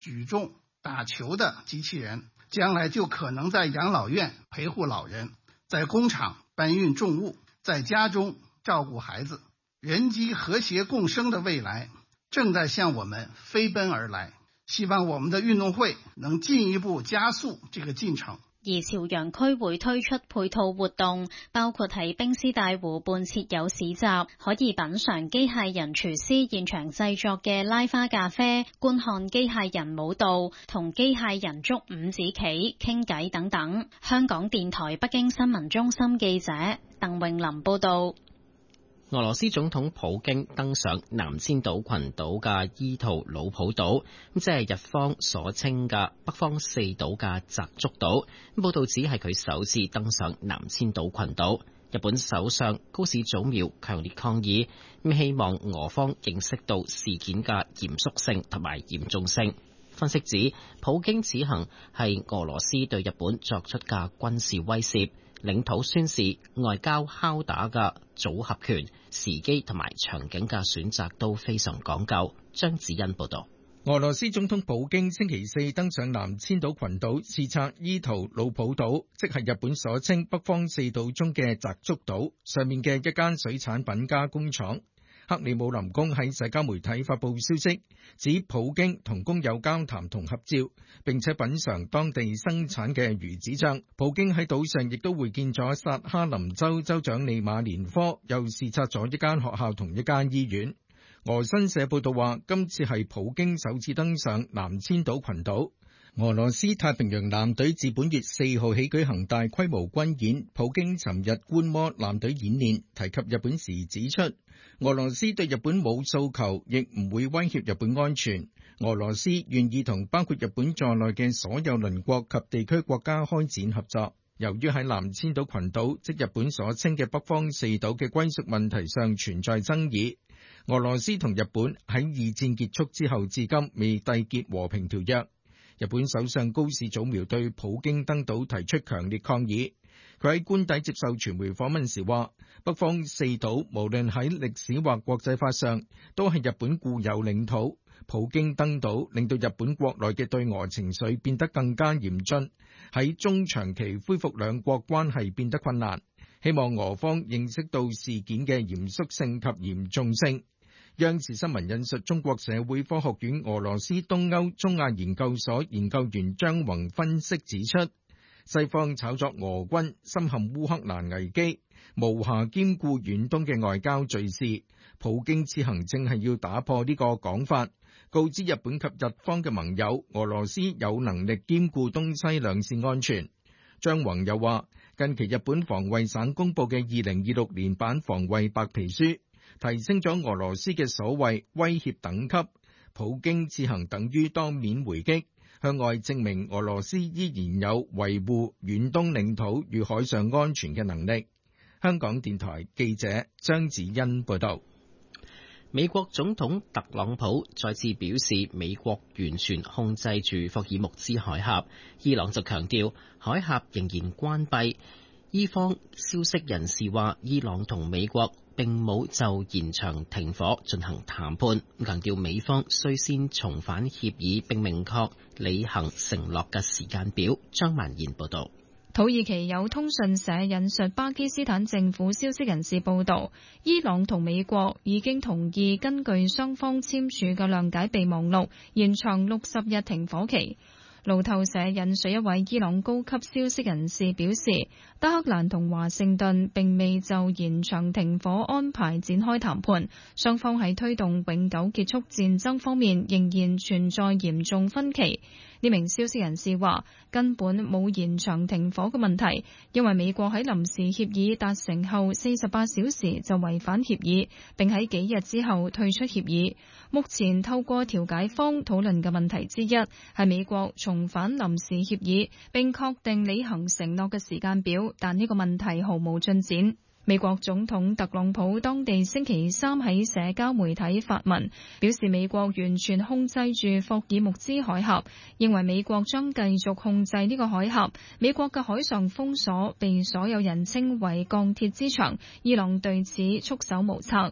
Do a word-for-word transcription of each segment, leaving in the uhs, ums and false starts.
舉重、打球的機器人，將來就可能在養老院陪護老人，在工廠搬運重物，在家中照顧孩子。人機和諧共生的未來正在向我們飛奔而來，希望我們的運動會能進一步加速這個進程。 而朝陽區會推出配套活動，包括喺冰絲大湖畔設有市集，可以品嚐機械人廚師現場製作嘅拉花咖啡，觀看機械人舞蹈，同機械人捉五子棋、傾偈等等。香港電台北京新聞中心記者鄧詠琳報道。 俄羅斯總統普京登上南千島群島嘅伊圖魯普島，即係日方所稱嘅北方四島嘅澤竹島。報道指係佢首次登上南千島群島。日本首相高市早苗強烈抗議，希望俄方認識到事件嘅嚴肅性同埋嚴重性。分析指，普京此行係俄羅斯對日本作出嘅軍事威懾。領土宣示、外交敲打嘅組合拳、時機同埋場景嘅選擇都非常講究。張子欣報道。 俄羅斯總統普京星期四登上南千島群島視察伊圖魯普島，即係日本所稱北方四島中嘅澤竹島上面嘅一間水產品加工廠。克里姆林宮喺社交媒體發布消息，指普京同工友交談同合照，並且品嘗當地生產嘅魚子醬。普京喺島上亦都會見咗薩哈林州州長利馬連科，又視察咗一間學校同一間醫院。俄新社報道話，今次係普京首次登上南千島群島。俄羅斯太平洋艦隊自本月四號起舉行大規模軍演，普京尋日觀摩艦隊演練，提及日本時指出，俄羅斯對日本冇訴求，亦唔會威脅日本安全。俄羅斯願意同包括日本在內嘅所有鄰國及地區國家開展合作。由於喺南千島群島，即日本所稱嘅北方四島嘅歸屬問題上存在爭議，俄羅斯同日本喺二戰結束之後至今未締結和平條約。日本首相高市早苗對普京登島提出強烈抗議。佢喺官邸接受傳媒訪問時話，北方四島無論喺歷史或國際法上都係日本固有領土。普京登島令到日本國內嘅對俄情緒變得更加嚴峻，喺中長期恢復兩國關係變得困難。希望俄方認識到事件嘅嚴肅性及嚴重性。央視新聞引述中國社會科學院俄羅斯東歐中亞研究所研究員張宏分析指出，西方炒作俄軍深陷烏克蘭危機，無暇兼顧遠東嘅外交敘事。普京此行正係要打破呢個講法，告知日本及日方嘅盟友，俄羅斯有能力兼顧東西兩線安全。張宏又話，近期日本防衛省公佈嘅二零二六年版防衛白皮書，提升咗俄羅斯嘅所謂威脅等級。普京此行等於當面回擊，向外證明俄羅斯依然有維護遠東領土與海上安全嘅能力。香港電台記者張子欣報道。 美國總統特朗普再次表示，美國完全控制住霍爾木茲海峽，伊朗就強調海峽仍然關閉。伊方消息人士話，伊朗同美國並冇就延長停火進行談判，強調美方需先重返協議並明確履行承諾嘅時間表。張曼賢報道。 土耳其有通訊社引述巴基斯坦政府消息人士報道，伊朗同美國已經同意根據雙方簽署嘅諒解備忘錄，延長六十日停火期。路透社引述一位伊朗高級消息人士表示，德黑蘭同華盛頓並未就延長停火安排展開談判，雙方喺推動永久結束戰爭方面仍然存在嚴重分歧。呢名消息人士話，根本冇延長停火嘅問題，因為美國喺臨時協議達成後四十八小時就違反協議，並喺幾日之後退出協議。目前透過調解方討論嘅問題之一係美國重返臨時協議並確定履行承諾嘅時間表，但呢個問題毫無進展。美國總統特朗普當地星期三喺社交媒體發文，表示美國完全控制住霍爾木茲海峽，認為美國將繼續控制呢個海峽。美國嘅海上封鎖被所有人稱為鋼鐵之牆，伊朗對此束手無策。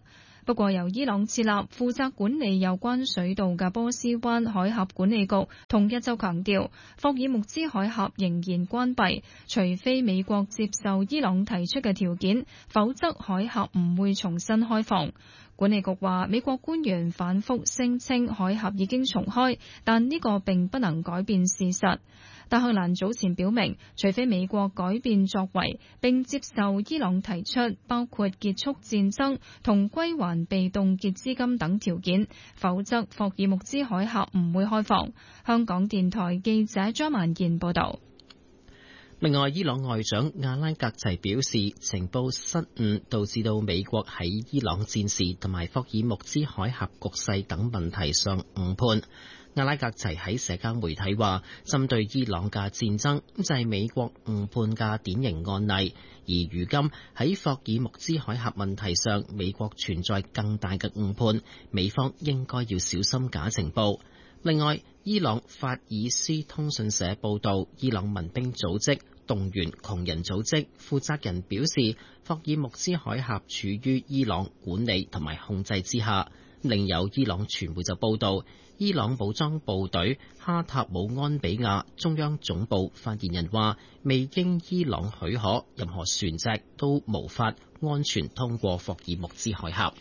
不過由伊朗設立負責管理有關水道嘅波斯灣海峽管理局同日就強調，霍爾木茲海峽仍然關閉，除非美國接受伊朗提出嘅條件，否則海峽唔會重新開放。管理局話，美國官員反覆聲稱海峽已經重開，但呢個並不能改變事實。德黑蘭早前表明，除非美國改變作為並接受伊朗提出包括結束戰爭同歸還被凍結資金等條件，否則霍爾木茲海峽唔會開放。香港電台記者張曼燕報導。 另外，伊朗外長阿拉格齊表示，情報失誤導致到美國喺伊朗戰事同埋霍爾木茲海峽局勢等問題上誤判。阿拉格齊喺社交媒體話，針對伊朗嘅戰爭就係美國誤判嘅典型案例，而如今喺霍爾木茲海峽問題上，美國存在更大嘅誤判，美方應該要小心假情報。另外，伊朗法爾斯通訊社報道，伊朗民兵組織動員窮人組織負責人表示，霍爾木茲海峽處於伊朗管理同埋控制之下。另有伊朗傳媒就報道，伊朗武裝部隊哈塔姆安比亞中央總部發言人話，未經伊朗許可，任何船隻都無法安全通過霍爾木茲海峽。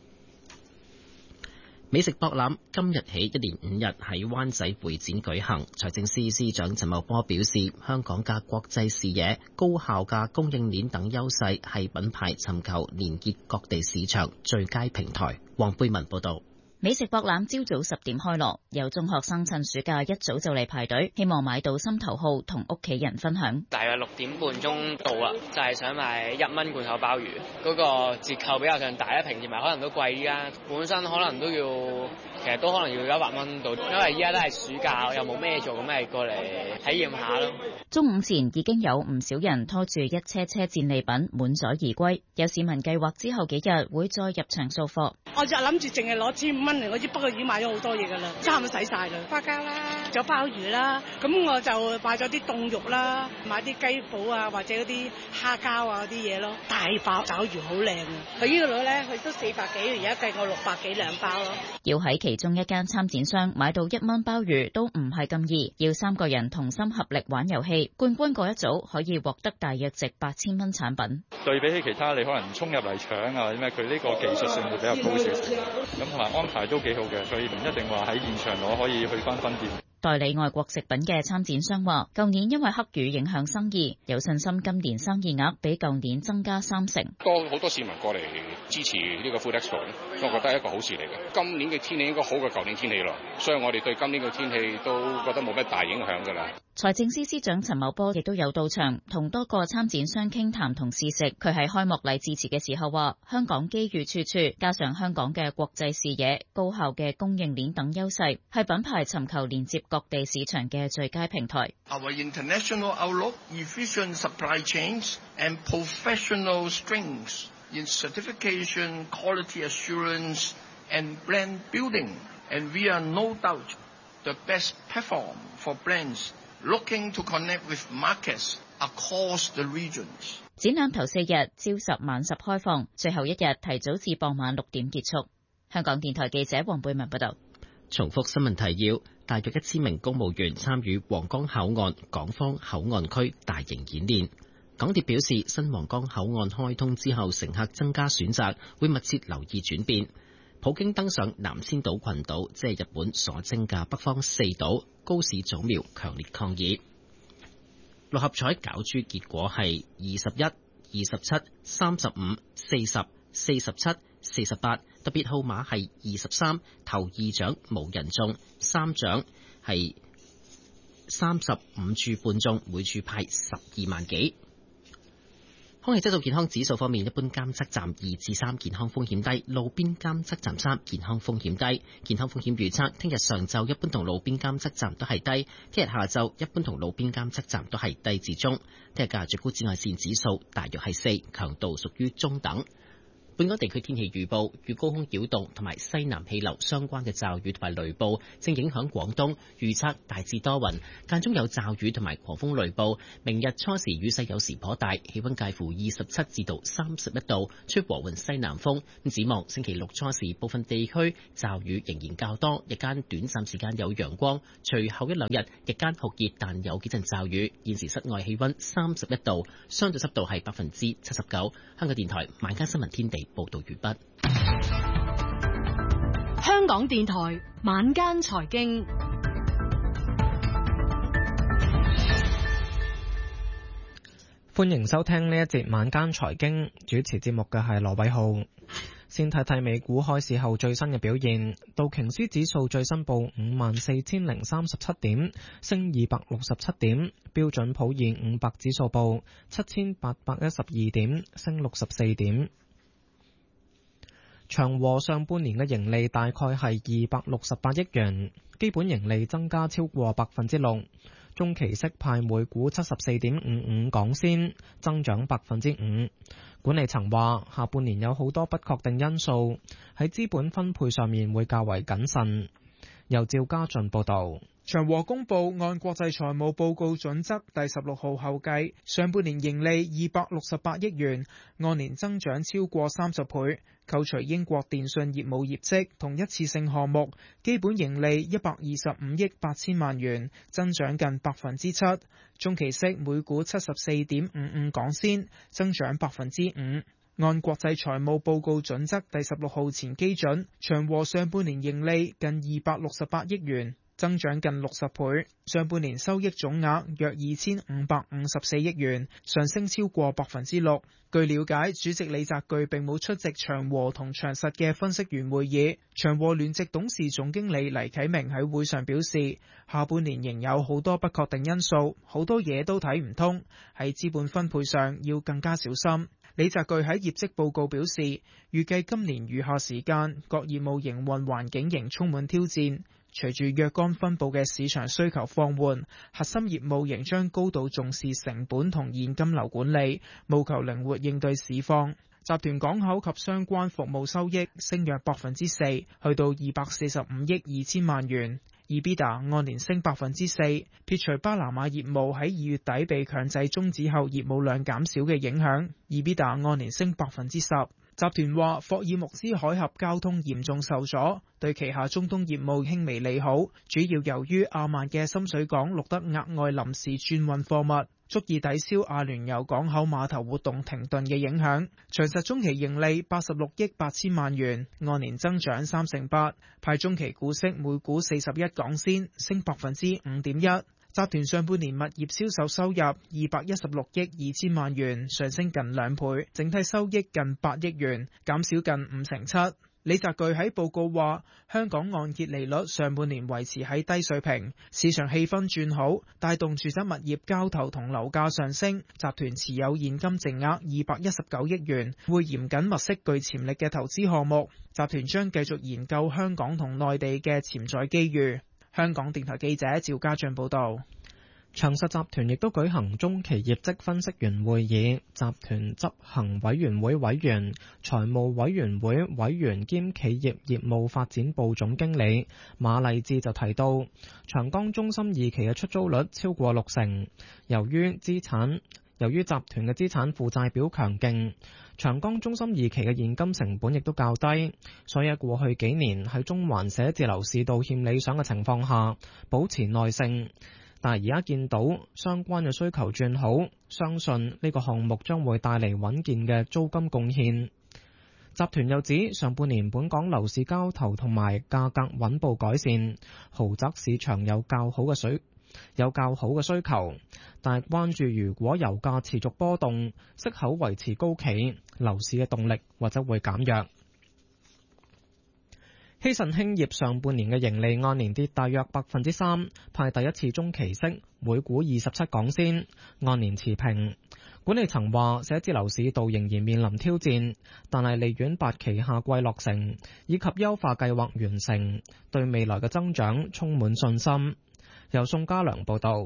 美食博覽今日起一連五日喺灣仔會展舉行。財政司司長陳茂波表示，香港嘅國際視野、高效嘅供應鏈等優勢係品牌尋求連結各地市場最佳平台。黃貝文報道。 美食博覽朝早十點開鑼，有中學生趁暑假一早就嚟排隊，希望買到心頭好同屋企人分享。 大約六點半鐘到啦，就係、是、想買一蚊罐頭鮑魚，嗰、那個折扣比較上大一瓶，同埋可能都貴啲啦。本身可能都要，其實都可能要一百蚊到，因為依家都係暑假，又冇咩做，咁咪過嚟體驗下咯。 中午前已經有唔少人拖住一車車戰利品滿載而歸，有市民計劃之後幾日會再入場掃貨。 我就諗住淨係攞千五蚊嚟，我知不過已經買咗好多嘢㗎啦，差唔多使晒啦，花膠啦，仲有鮑魚啦，咁我就買咗啲凍肉啦，買啲雞脯啊，或者嗰啲蝦膠啊嗰啲嘢咯，大包爪魚好靚啊！佢呢度咧，佢都四百幾，而家計我六百幾兩包咯。 要喺其中一間參展商買到一蚊鮑魚都唔係咁易，要三個人同心合力玩遊戲，冠軍嗰一組可以獲得大約值八千蚊產品。 對比起其他，你可能衝入嚟搶啊，或者咩，佢呢個技術性會比較高少少，咁同埋安排都幾好嘅，所以唔一定話喺現場攞，可以去翻分店。 代理外國食品嘅參展商話，舊年因為黑雨影響生意，有信心今年生意額比舊年增加三成。 多好多市民過嚟支持呢個 Food Expo，我覺得係一個好事嚟嘅。今年嘅天氣應該好過舊年天氣咯，所以我哋對今年嘅天氣都覺得冇乜大影響㗎啦。 財政司司長陳茂波亦都有到場，同多個參展商傾談同試食。佢喺開幕禮致辭嘅時候話，香港機遇處處，加上香港嘅國際視野、高效嘅供應鏈等優勢，係品牌尋求連接各地市場嘅最佳平台。 Our international outlook, efficient supply chains, and professional strengths in certification, quality assurance, and brand building, and we are no doubt the best platform for brands.Looking to connect with markets across the regions. 展覽頭四日朝十晚十開放，最後一日提早至傍晚六點結束。香港電台記者黃貝文報道。 重複新聞提要：大約一千名公務員參與皇崗口岸港方口岸區大型演練。港鐵表示，新皇崗口岸開通之後，乘客增加選擇，會密切留意轉變。普京登上南千島群島，即係日本所稱嘅北方四島。高市早苗強烈抗議。六合彩攪珠結果係二十一、二十七、三十五、四十、四十七、四十八，特別號碼係二十三，頭二獎冇人中，三獎係三十五注半中，每注派十二萬幾。空氣質素健康指數方面，一般監測站二至三，健康風險低；路邊監測站三，健康風險低。健康風險預測：聽日上晝一般同路邊監測站都係低；聽日下晝一般同路邊監測站都係低至中。聽日嘅最高紫外線指數大約係四，強度屬於中等。 本港地區天氣預報，與高空擾動同埋西南氣流相關嘅驟雨同埋雷暴正影響廣東，預測大致多雲，間中有驟雨同埋狂風雷暴。明日初時雨勢有時頗大，氣溫介乎二十七至到三十一度，吹和緩西南風。咁展望星期六初時，部分地區驟雨仍然較多，日間短暫時間有陽光，隨後一兩日日間酷熱，但有幾陣驟雨。現時室外氣溫三十一度，相對濕度係百分之七十九。香港電台晚間新聞天地報道完畢。 香港電台晚間財經， 歡迎收聽呢一節晚間財經，主持節目嘅係羅偉浩。先睇睇美股開市後最新嘅表現，道瓊斯指數最新報五萬四千零三十七點，升二百六十七點；標準普爾五百指數報七千八百一十二點，升六十四點。長和上半年嘅盈利大概係二百六十八億元，基本盈利增加超過百分之六。中期息派每股七十四點五五港仙，增長百分之五。管理層話，下半年有好多不確定因素，喺資本分配上面會較為謹慎。由趙家俊報道。 長和公布按國際財務報告準則第十六號後計，上半年盈利二百六十八億元，按年增長超過三十倍。扣除英國電信業務業績同一次性項目，基本盈利一百二十五億八千萬元，增長近百分之七。中期息每股七十四點五五港仙，增長百分之五。按國際財務報告準則第十六號前基準，長和上半年盈利近二百六十八億元，增長近六十倍。上半年收益總額約二千五百五十四億元，上升超過百分之六。據了解，主席李澤鉅並冇出席長和同長實嘅分析員會議。長和聯席董事總經理黎啟明喺會上表示，下半年仍有好多不確定因素，好多嘢都睇唔通，喺資本分配上要更加小心。李澤鉅喺業績報告表示，預計今年餘下時間各業務營運環境仍充滿挑戰。隨住若干分佈嘅市場需求放緩，核心業務仍將高度重視成本同現金流管理，務求靈活應對市況。集團港口及相關服務收益升約百分之四，去到二百四十五億二千萬元。EBITDA 按年升百分之四，撇除巴拿馬業務喺二月底被強制終止後業務量減少嘅影響，EBITDA 按年升百分之十。集團話霍爾木茲海峽交通嚴重受阻，對旗下中東業務輕微利好，主要由於亞曼嘅深水港錄得額外臨時轉運貨物，足以抵消阿聯酋港口碼頭活動停頓嘅影響。長實中期盈利八十六億八千萬元，按年增長三成八，派中期股息每股四十一港仙，升百分之五點一。集團上半年物業銷售收入二百一十六億二千萬元，上升近兩倍，整體收益近八億元，減少近五成七。李澤鉅喺報告話，香港按揭利率上半年維持喺低水平，市場氣氛轉好，帶動住宅物業交投同樓價上升。集團持有現金淨額二百一十九億元，會嚴謹物色具潛力嘅投資項目。集團將繼續研究香港同內地嘅潛在機遇。香港電台記者趙家俊報道。 長實集團亦都舉行中期業績分析員會議，集團執行委員會委員、財務委員會委員兼企業業務發展部總經理馬麗智就提到，長江中心二期嘅出租率超過六成，由於資產由於集團嘅資產負債表強勁，長江中心二期嘅現金成本亦都較低，所以喺過去幾年喺中環寫字樓市道欠理想嘅情況下，保持耐性。但係而家見到相關嘅需求轉好，相信呢個項目將會帶嚟穩健嘅租金貢獻。集團又指上半年本港樓市交投同埋價格穩步改善，豪宅市場有較好嘅水有較好嘅需求，但係關注如果油價持續波動，息口維持高企，樓市嘅動力或者會減弱。希慎興業上半年嘅盈利按年跌大約百分之三，派第一次中期息每股二十七港仙，按年持平。管理層話寫字樓市道仍然面臨挑戰，但係利苑八期夏季落成以及優化計劃完成，對未來嘅增長充滿信心。由宋家良報道。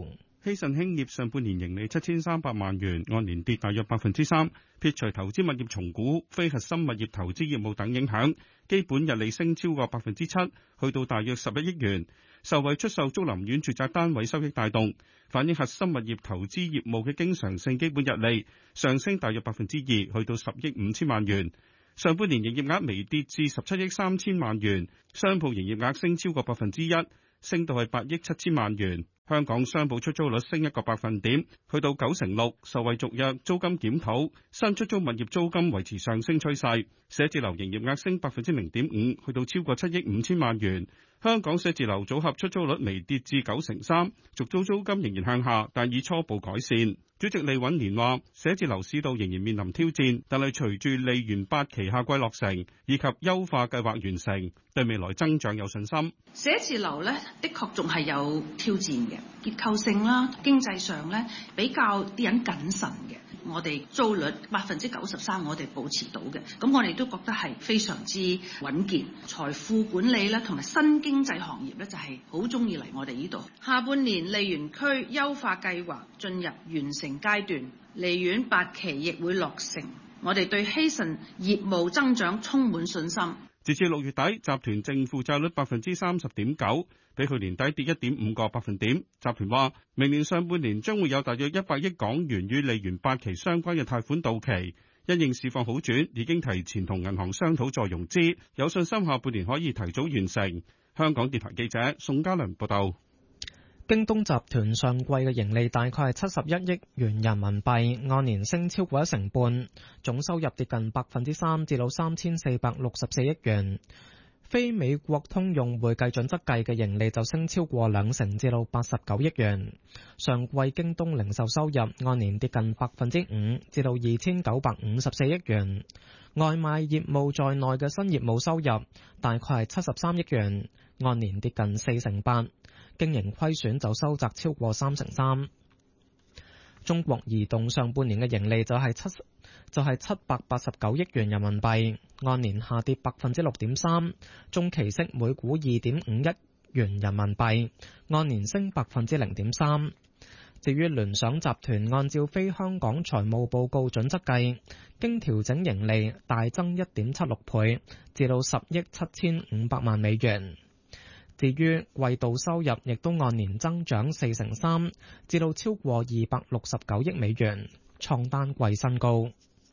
希慎興業上半年盈利七千三百萬元，按年跌大約百分之三。撇除投資物業重估、非核心物業投資業務等影響，基本日利升超過百分之七，去到大約十一億元。受惠出售竹林苑住宅單位收益帶動，反映核心物業投資業務嘅經常性基本日利上升大約百分之二，去到十億五千萬元。上半年營業額微跌至十七億三千萬元，商鋪營業額升超過百分之一，升到係八億七千萬元。香港商鋪出租率升一個百分點，去到九成六，受惠續約、租金檢討，新出租物業租金維持上升趨勢。寫字樓營業額升百分之零點五，去到超過七億五千萬元。香港寫字樓組合出租率微跌至九成三，續租租金仍然向下，但已初步改善。主席李允年話：寫字樓市道仍然面臨挑戰，但係隨住利園八期夏季落成以及優化計劃完成，對未來增長有信心。 寫字樓呢，的確仲係有挑戰嘅，結構性啦、經濟上呢，比較啲人謹慎嘅。我哋租率百分之九十三，我哋保持到嘅，咁我哋都覺得係非常之穩健。財富管理咧，同埋新經濟行業咧，就係好中意嚟我哋呢度。下半年利園區優化計劃進入完成階段，利園八期亦會落成。我哋對希慎業務增長充滿信心。 截至六月底，集團淨負債率百分之三十點九，比去年底跌一點五個百分點。集團話，明年上半年將會有大約一百億港元與利園八期相關嘅貸款到期，因應市況好轉，已經提前同銀行商討再融資，有信心下半年可以提早完成。香港電台記者宋家良報道。 京東集團上季嘅盈利大概係七十一億元人民幣，按年升超過一成半，總收入跌近百分之三，至到三千四百六十四億元。非美國通用會計準則計嘅盈利就升超過兩成，至到八十九億元。上季京東零售收入按年跌近百分之五，至到二千九百五十四億元。外賣業務在內嘅新業務收入大概係七十三億元，按年跌近四成八。經營虧損就收窄超過三成三。中國移動上半年嘅盈利就係七就係七百八十九億元人民幣，按年下跌百分之六點三。中期息每股二點五一元人民幣，按年升百分之零點三。至於聯想集團，按照非香港財務報告準則計，經調整盈利大增一點七六倍，至到十億七千五百萬美元。至於季度收入亦都按年增長四成三，至到超過二百六十九億美元，創單季新高。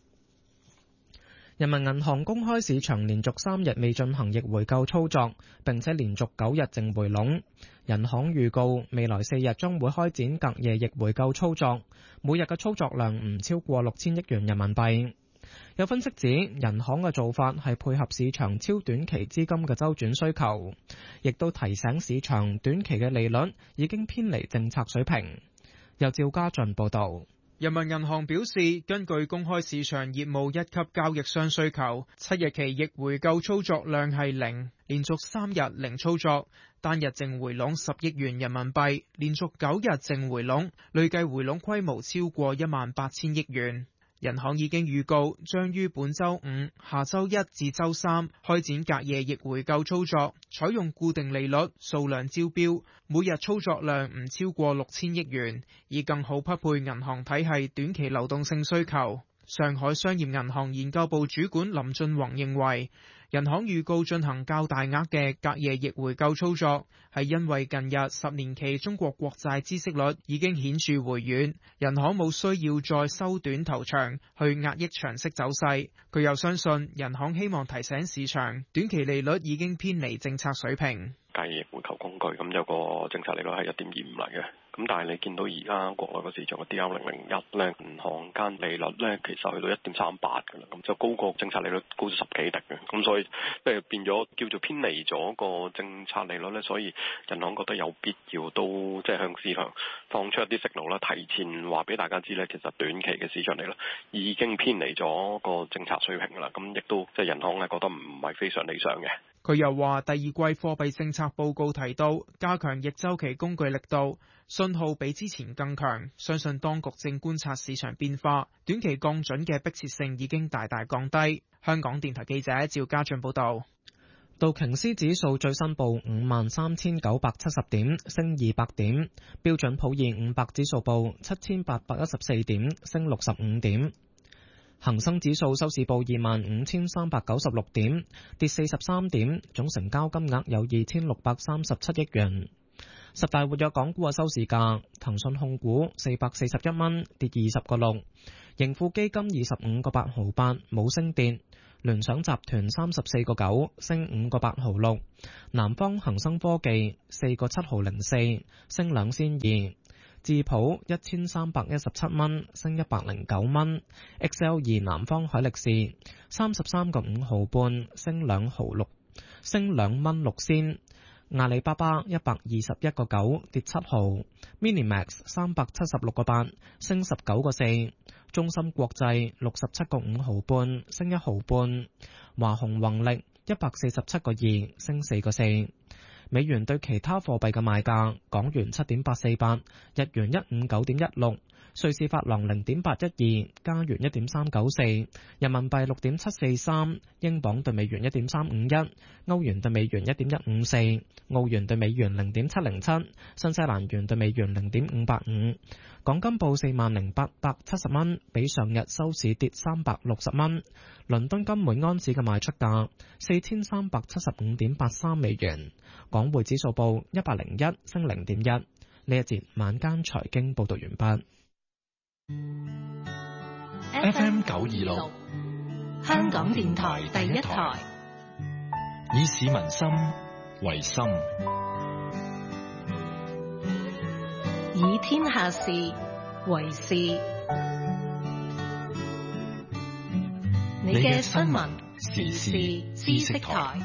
人民銀行公開市場連續三日未進行逆回購操作，並且連續九日淨回籠。人行預告未來四日將會開展隔夜逆回購操作，每日嘅操作量唔超過六千億元人民幣。有分析指，人行嘅做法係配合市場超短期資金嘅周轉需求，亦都提醒市場短期嘅利率已經偏離政策水平。由趙家俊報導。 人民銀行表示，根據公開市場業務一級交易商需求，七日期逆回購操作量係零，連續三日零操作，單日淨回籠十億元人民幣，連續九日淨回籠，累計回籠規模超過一萬八千億元。人行已經預告，將於本週五、下週一至週三開展隔夜逆回購操作，採用固定利率、數量招標，每日操作量唔超過六千億元，以更好匹配銀行體系短期流動性需求。上海商業銀行研究部主管林俊宏認為，人行預告進行較大額嘅隔夜逆回購操作，係因為近日十年期中國國債孳息率已經顯著回軟，人行冇需要再收短投長去壓抑長息走勢。佢又相信，人行希望提醒市場，短期利率已經偏離政策水平。 隔夜回購工具咁有個政策利率係一點二五嚟嘅。咁但係你見到而家國內個市場嘅 D R 零零一咧，銀行間利率咧其實去到一點三八㗎啦，咁就高過政策利率高咗十幾滴嘅，咁所以即係變咗叫做偏離咗個政策利率咧，所以銀行覺得有必要都即係向市場放出一啲息路啦，提前話俾大家知咧，其實短期嘅市場利率已經偏離咗個政策水平㗎啦，咁亦都即係銀行咧覺得唔係非常理想嘅。 佢又話，第二季貨幣政策報告提到，加強逆週期工具力度，信號比之前更強，相信當局正觀察市場變化，短期降準嘅迫切性已經大大降低。香港電台記者趙家俊報道。 道瓊斯指數最新報五萬三千九百七十點，升二百點。標準普爾五百指數報七千八百一十四點，升六十五點。恒生指數收市報二萬五千三百九十六點，跌四十三點，總成交金額有二千六百三十七億元。十大活躍港股嘅收市價：騰訊控股四百四十一蚊，跌二十個六；盈富基金二十五個八毫八，冇升跌；聯想集團三十四個九，升五個八毫六；南方恒生科技四個七毫零四，升兩仙二；智普一千三百一十七蚊，升一百零九蚊；X L 二南方海力士三十三個五毫半，升兩毫六，升兩蚊六仙。阿里巴巴一百二十一個九，跌七毫。Minimax 三百七十六個八，升十九個四。中芯國際六十七個五毫半，升一毫半。華虹宏力一百四十七個二，升四個四。美元對其他貨幣嘅賣價：港元七點八四八，日元一五九點一六，瑞士法郎零點八一二，加元一點三九四，人民幣六點七四三，英鎊對美元一點三五一，歐元對美元一點一五四，澳元對美元零點七零七，新西蘭元對美元零點五八五。港金報四萬零八百七十蚊，比上日收市跌三百六十蚊。倫敦金每安士嘅賣出價四千三百七十五點八三美元。港匯指數報一百零一，升零點一。呢一節晚間財經報道完畢。 F M 九二六，香港電台第一台，以市民心為心，以天下事為事。你嘅新聞時事知識台。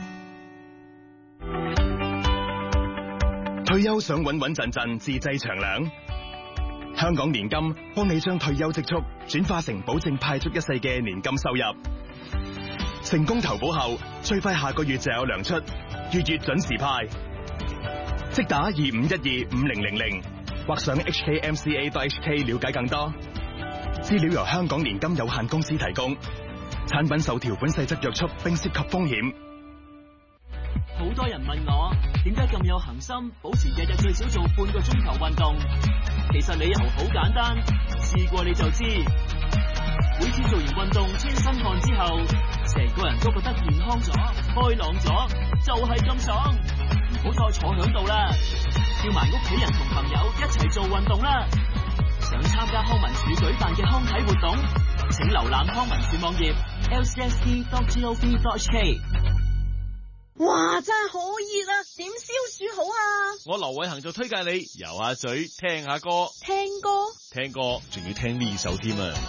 退休想穩穩陣陣自製長糧？香港年金幫你將退休積蓄轉化成保證派足一世嘅年金收入。成功投保後，最快下個月就有糧出，月月準時派。即打二五一二五零零零或上 H K M C A dot H K 了解更多。資料由香港年金有限公司提供，產品受條款細則約束並涉及風險。 好多人問我點解咁有恒心，保持日日最少做半個鐘頭運動。其實理由好簡單，試過你就知。每次做完運動清身汗之後，成個人都覺得健康咗、開朗咗，就係咁爽。唔好再坐響度啦，叫埋屋企人同朋友一齊做運動啦。想參加康文署舉辦嘅康體活動，請瀏覽康文署網頁 L C S D dot gov dot H K。 哇，真係好熱啊！點消暑好啊？ 我劉偉恒就推介你游下水，聽下歌。 聽歌？ 聽歌，仲要聽呢首添啊！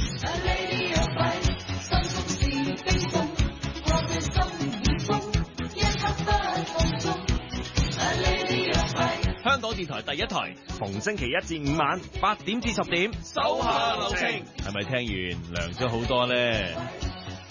香港電台第一台，逢星期一至五晚八點至十點，手下留情。係咪聽完涼咗好多咧？